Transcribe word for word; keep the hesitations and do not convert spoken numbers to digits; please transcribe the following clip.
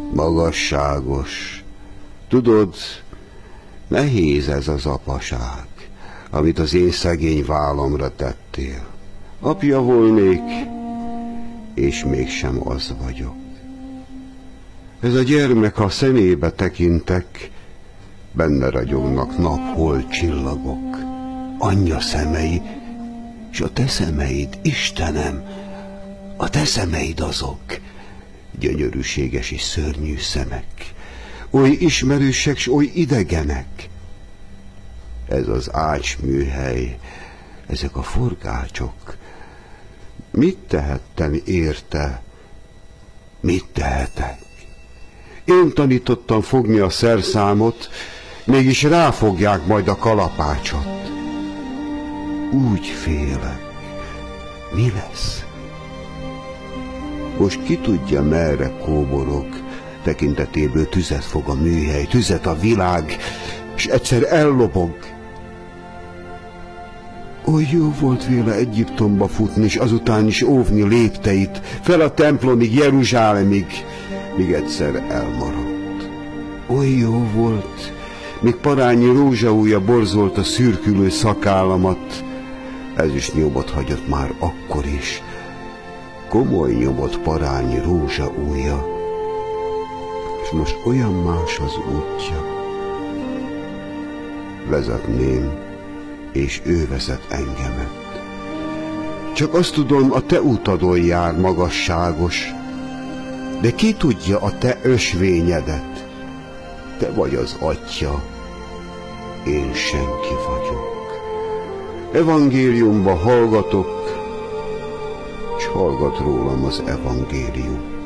Magasságos, tudod, nehéz ez az apaság, amit az én szegény vállamra tettél. Apja volnék, és mégsem az vagyok. Ez a gyermek, ha szemébe tekintek, benne ragyognak nap, hold, csillagok. Anyja szemei, és a te szemeid, Istenem, a te szemeid azok, gyönyörűséges és szörnyű szemek, oly ismerősek, s oly idegenek. Ez az ácsműhely, ezek a forgácsok. Mit tehettem érte? Mit tehetek? Én tanítottam fogni a szerszámot, mégis ráfogják majd a kalapácsot. Úgy félek. Mi lesz? Most ki tudja, merre kóborog, tekintetéből tüzet fog a műhely, tüzet a világ, és egyszer ellobog. Oly jó volt véle Egyiptomba futni, és azután is óvni lépteit, fel a templomig, Jeruzsálemig, míg egyszer elmaradt. Oly jó volt, míg parányi rózsaújja borzolt a szürkülő szakállamat, ez is nyomot hagyott már akkor is, komoly nyomot parányi rózsaújja, és most olyan más az útja. Vezetném, és ő vezet engemet. Csak azt tudom, a te utadon jár, magasságos, de ki tudja a te ösvényedet? Te vagy az Atya, én senki vagyok. Evangéliumba hallgatok, s hallgat rólam az evangélium.